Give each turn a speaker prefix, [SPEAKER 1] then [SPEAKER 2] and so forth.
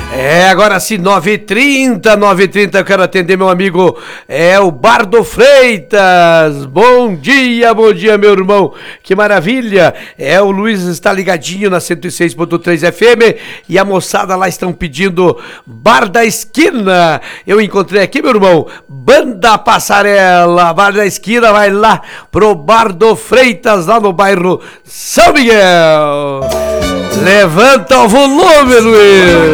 [SPEAKER 1] Agora sim, 9h30, eu quero atender meu amigo, o Bardo Freitas. Bom dia, meu irmão, que maravilha. O Luiz está ligadinho na 106.3 FM e a moçada lá estão pedindo Bar da Esquina. Eu encontrei aqui, meu irmão, Banda Passarela, Bar da Esquina, vai lá pro Bardo Freitas, lá no bairro São Miguel. Levanta o volume, Luiz.